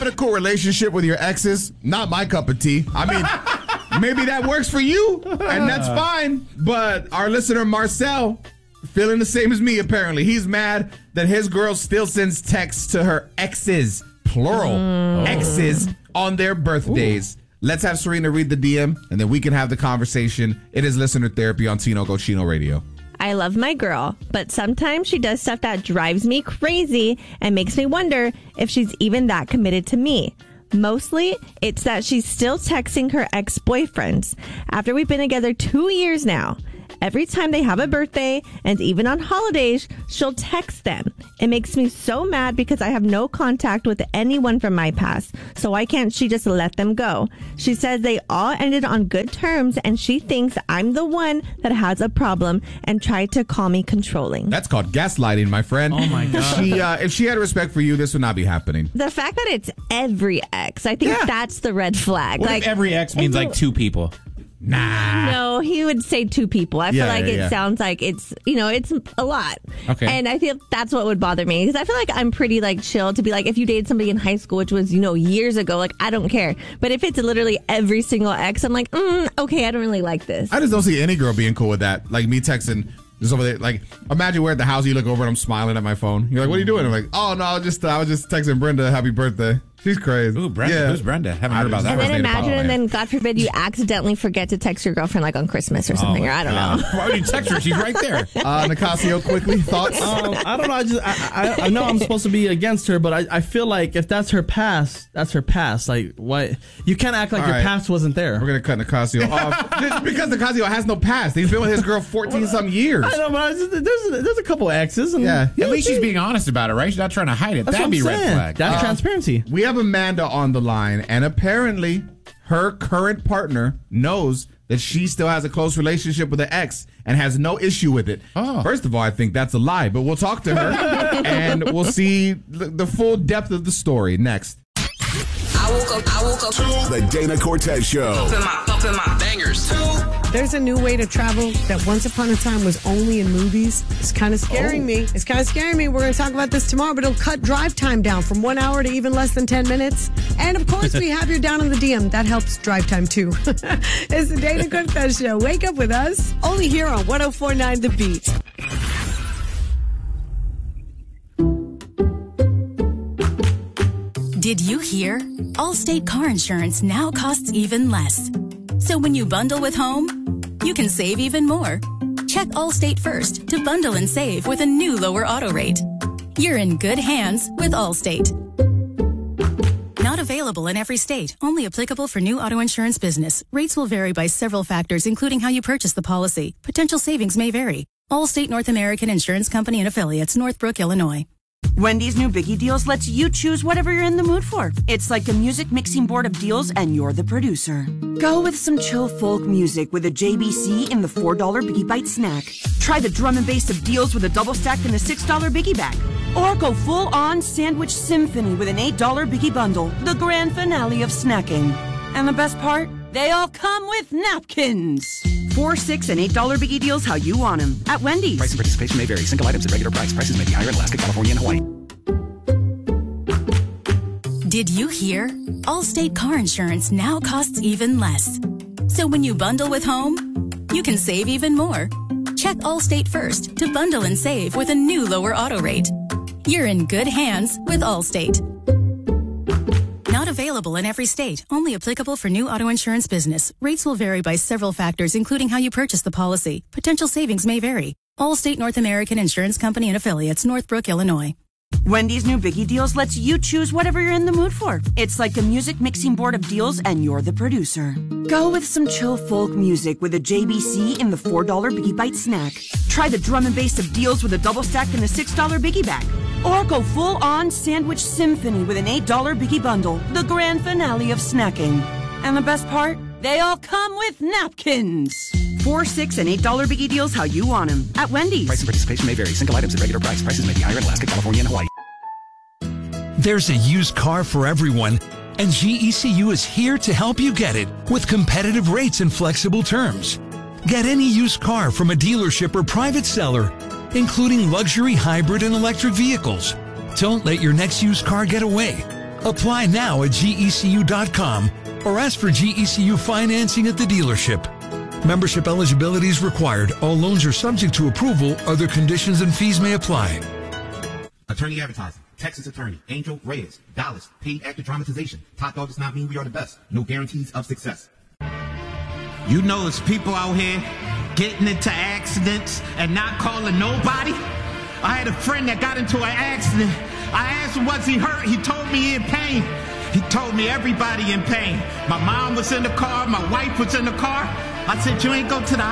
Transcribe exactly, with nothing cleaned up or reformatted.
hypothetical relationship with your exes, not my cup of tea. I mean, maybe that works for you, and that's fine. But our listener, Marcel, feeling the same as me, apparently. He's mad that his girl still sends texts to her exes, plural, mm. exes, on their birthdays. Ooh. Let's have Serena read the D M, and then we can have the conversation. It is Listener Therapy on Tino Cochino Radio. I love my girl, but sometimes she does stuff that drives me crazy and makes me wonder if she's even that committed to me. Mostly, it's that she's still texting her ex-boyfriends after we've been together two years now. Every time they have a birthday and even on holidays, she'll text them. It makes me so mad because I have no contact with anyone from my past. So why can't she just let them go? She says they all ended on good terms and she thinks I'm the one that has a problem and tried to call me controlling. That's called gaslighting, my friend. Oh my God. She, uh, if she had respect for you, this would not be happening. The fact that it's every ex, I think yeah. that's the red flag. What like if every ex means like two people? Nah. No, he would say two people. I Yeah, feel like yeah, it yeah. sounds like it's, you know, it's a lot. Okay. And I feel that's what would bother me because I feel like I'm pretty like chill to be like, if you dated somebody in high school, which was, you know, years ago, like I don't care. But if it's literally every single ex, I'm like, mm, okay, I don't really like this. I just don't see any girl being cool with that. Like me texting just over there. Like, imagine we're at the house, you look over and I'm smiling at my phone. You're like, what are you doing? I'm like, oh no, I was just, uh, I was just texting Brenda happy birthday. She's crazy. Ooh, Brenda. Yeah. Who's Brenda? Haven't heard about that. And then Birthday to imagine, follow, and man. then God forbid you accidentally forget to text your girlfriend like on Christmas or something, Oh, or I don't know. Why would you text her? She's right there. Uh, Nicasio, quickly, thoughts? Um, I don't know. I just I, I, I know I'm supposed to be against her, but I, I feel like if that's her past, that's her past. Like what? You can't act like All your right. past wasn't there. We're gonna cut Nicasio off just because Nicasio has no past. He's been with his girl fourteen some years. I know, but I just, there's there's a couple exes. And Yeah. At least she's being honest about it, right? She's not trying to hide it. That's That'd what be I'm red saying. flag. That's Uh, transparency. We have Amanda on the line, and apparently her current partner knows that she still has a close relationship with an ex and has no issue with it. Oh. First of all, I think that's a lie, but we'll talk to her and we'll see the, the full depth of the story next. I woke up, I woke up to The Dana Cortez Show. bumping my, bumping my bangers. There's a new way to travel that once upon a time was only in movies. It's kind of scaring me. It's kind of scaring me. We're going to talk about this tomorrow, but it'll cut drive time down from one hour to even less than ten minutes. And of course, we have you down in the D M. That helps drive time too. It's the Dana Cortez Show. Wake up with us. Only here on one oh four point nine The Beat. Did you hear? Allstate car insurance now costs even less. So when you bundle with home, you can save even more. Check Allstate first to bundle and save with a new lower auto rate. You're in good hands with Allstate. Not available in every state. Only applicable for new auto insurance business. Rates will vary by several factors, including how you purchase the policy. Potential savings may vary. Allstate North American Insurance Company and Affiliates, Northbrook, Illinois. Wendy's new Biggie Deals lets you choose whatever you're in the mood for. It's like a music mixing board of deals and you're the producer. Go with some chill folk music with a J B C in the four dollar Biggie Bite snack. Try the drum and bass of deals with a double stack in the six dollar Biggie bag. Or go full on sandwich symphony with an eight dollar Biggie bundle, the grand finale of snacking. And the best part? They all come with napkins. Four, six, and eight dollar Biggie Deals how you want them at Wendy's. Price and participation may vary. Single items at regular price. Prices may be higher in Alaska, California, and Hawaii. Did you hear? Allstate car insurance now costs even less. So when you bundle with home, you can save even more. Check Allstate first to bundle and save with a new lower auto rate. You're in good hands with Allstate. Not available in every state. Only applicable for new auto insurance business. Rates will vary by several factors, including how you purchase the policy. Potential savings may vary. Allstate North American Insurance Company and Affiliates, Northbrook, Illinois. Wendy's new Biggie Deals lets you choose whatever you're in the mood for. It's like a music mixing board of deals and you're the producer. Go with some chill folk music with a J B C in the four dollar Biggie Bite snack. Try the drum and bass of deals with a double stack in the six dollar Biggie bag. Or go full on sandwich symphony with an eight dollar Biggie bundle, the grand finale of snacking. And the best part? They all come with napkins. Four, six, and eight dollar Biggie Deals how you want them at Wendy's. Price and participation may vary. Single items at regular price. Prices may be higher in Alaska, California, and Hawaii. There's a used car for everyone, and G E C U is here to help you get it with competitive rates and flexible terms. Get any used car from a dealership or private seller, including luxury hybrid and electric vehicles. Don't let your next used car get away. Apply now at G E C U dot com or ask for G E C U financing at the dealership. Membership eligibility is required. All loans are subject to approval. Other conditions and fees may apply. Attorney Advertising, Texas Attorney, Angel Reyes, Dallas, paid actor dramatization. Top dog does not mean we are the best. No guarantees of success. You know there's people out here getting into accidents and not calling nobody. I had a friend that got into an accident. I asked him, was he hurt? He told me he in pain. He told me everybody in pain. My mom was in the car. My wife was in the car. I said, you ain't go to the